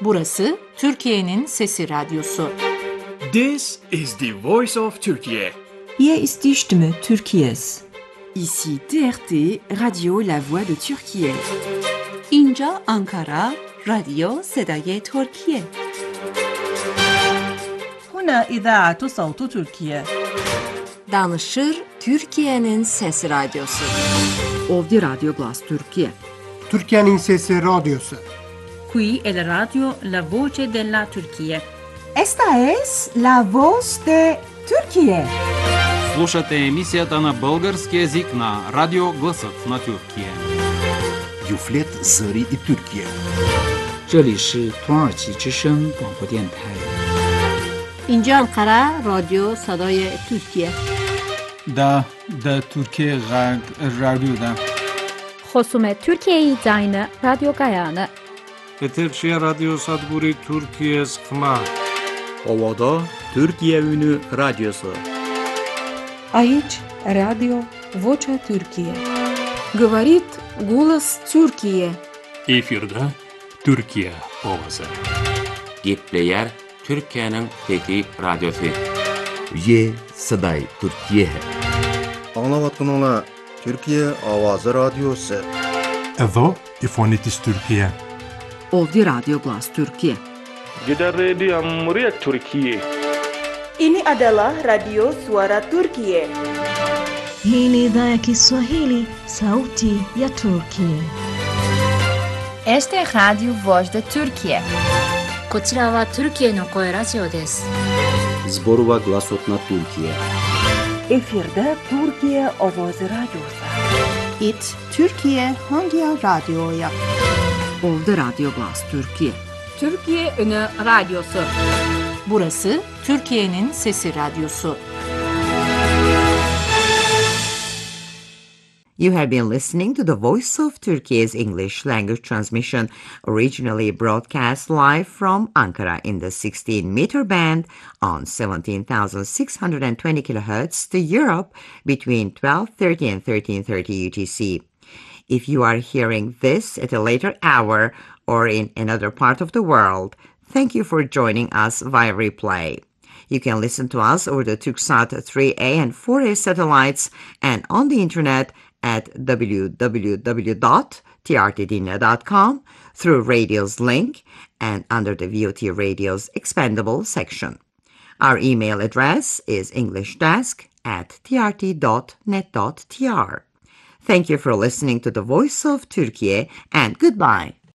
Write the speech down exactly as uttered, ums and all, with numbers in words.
Burası Türkiye'nin Sesi Radyosu. This is the voice of Turkey. Hier ist die Stimme Türkiye's. Ici T R T, Radio La Voix de Türkiye. اینجا آنکارا، رادیو صدای ترکیه. هنا إذاعة صوت تركيا. Danışır Türkiye'nin Sesi Radyosu. Ovdje Radio Glas Türkiye. Türkiye'nin Sesi Radyosu. Qui è la radio La Voce della Turchia. Esta es La Voz de Türkiye. Слушате емисията на български език на Радио Гласът на Türkiye. Юфлет Зари и Türkiye. 这里是土耳其之声广播电台。 اینجا انقره رادیو صدای ترکیه. دا دا ترکیه غرب رادیو دا. خصوم ترکیه زاین رادیو گایانه. Eterşehir Radyo Sadguri Türkiye Sıkma. Ovada Türkiye Ünü Radyosu. Aici Radio Vocea Türkiye. Говорит голос Türkiye. Efirde Türkiye Ovası. Gepleyer Türkiye'nin Fethi Radyosu. Ye Saday Türkiye. Anlavatınla Türkiye Avazı Radyosu. Evo İfonitis Türkiye. Ovdje Radio Glas Türkiye. Gidan Radio Muryat Türkiye. Ini adalah Radio Suara Turkiye. Hii ni idhaa ya Kiswahili, Sauti ya Turkiye. Este Radio Voz de Turkiye. こちらはトルキエの声ラジオです。 Zborova Glasot na Türkiye. Efirde Türkiye Ovoz Radyosu. It Türkiye Hangi Radyo'ya? Ovdje Radio Glas Türkiye. Türkiye Ünü Radyosu. Burası Türkiye'nin Sesi Radyosu. You have been listening to the Voice of Turkey's English language transmission, originally broadcast live from Ankara in the sixteen meter band on seventeen thousand six hundred twenty kilohertz to Europe between twelve thirty and thirteen thirty U T C. If you are hearing this at a later hour or in another part of the world, thank you for joining us via replay. You can listen to us over the Turksat three A and four A satellites and on the internet at w w w dot t r t dinle dot com through Radio's link and under the V O T Radio's expandable section. Our email address is englishdesk at t r t dot net dot t r. Thank you for listening to the Voice of Turkey and goodbye.